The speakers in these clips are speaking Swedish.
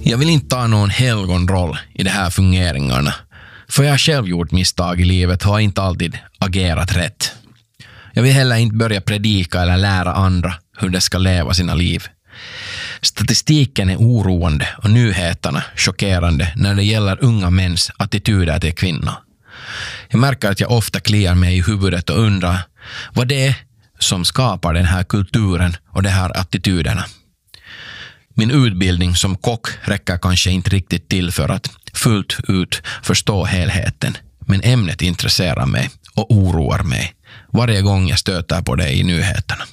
Jag vill inte ta någon helgonroll i de här fungeringarna, för jag har själv gjort misstag i livet och har inte alltid agerat rätt. Jag vill heller inte börja predika eller lära andra hur de ska leva sina liv. Statistiken är oroande och nyheterna chockerande när det gäller unga mäns attityder till kvinnor. Jag märker att jag ofta kliar mig i huvudet och undrar vad det är som skapar den här kulturen och de här attityderna. Min utbildning som kock räcker kanske inte riktigt till för att fullt ut förstå helheten, men ämnet intresserar mig och oroar mig varje gång jag stöter på det i nyheterna.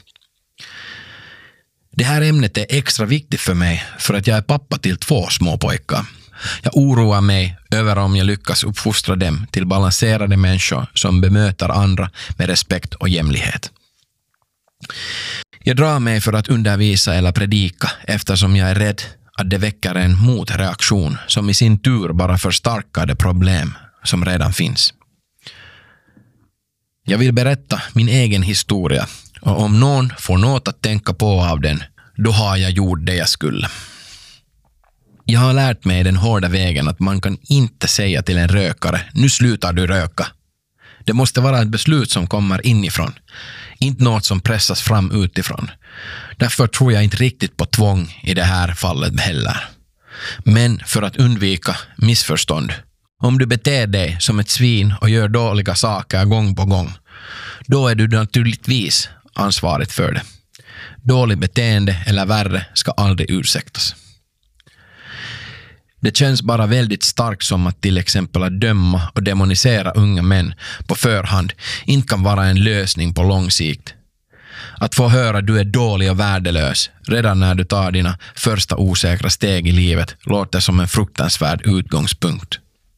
Det här ämnet är extra viktigt för mig för att jag är pappa till 2 små pojkar. Jag oroar mig över om jag lyckas uppfostra dem till balanserade människor som bemöter andra med respekt och jämlikhet. Jag drar mig för att undervisa eller predika eftersom jag är rädd att det väcker en motreaktion som i sin tur bara förstärker det problem som redan finns. Jag vill berätta min egen historia och om någon får något att tänka på av den, då har jag gjort det jag skulle. Jag har lärt mig den hårda vägen att man kan inte säga till en rökare, nu slutar du röka. Det måste vara ett beslut som kommer inifrån, inte något som pressas fram utifrån. Därför tror jag inte riktigt på tvång i det här fallet heller. Men för att undvika missförstånd, om du beter dig som ett svin och gör dåliga saker gång på gång, då är du naturligtvis ansvarig för det. Dåligt beteende eller värre ska aldrig ursäktas. Det känns bara väldigt starkt som att till exempel att döma och demonisera unga män på förhand inte kan vara en lösning på lång sikt. Att få höra att du är dålig och värdelös redan när du tar dina första osäkra steg i livet låter som en fruktansvärd utgångspunkt.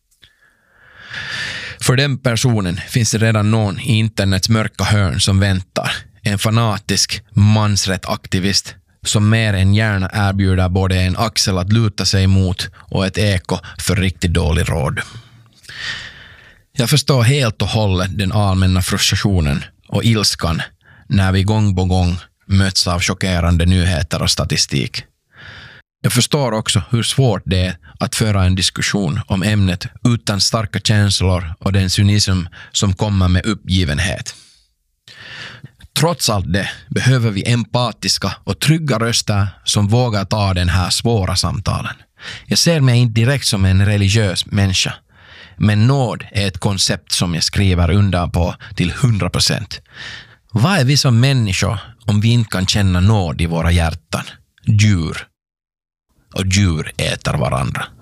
För den personen finns det redan någon i internets mörka hörn som väntar. En fanatisk mansrättaktivist som mer än gärna erbjuder både en axel att luta sig mot och ett eko för riktigt dålig råd. Jag förstår helt och hållet den allmänna frustrationen och ilskan när vi gång på gång möts av chockerande nyheter och statistik. Jag förstår också hur svårt det är att föra en diskussion om ämnet utan starka känslor och den cynism som kommer med uppgivenhet. Trots allt det behöver vi empatiska och trygga röster som vågar ta den här svåra samtalen. Jag ser mig inte direkt som en religiös människa, men nåd är ett koncept som jag skriver under på till 100%. Vad är vi som människor om vi inte kan känna nåd i våra hjärtan? Djur. Och djur äter varandra.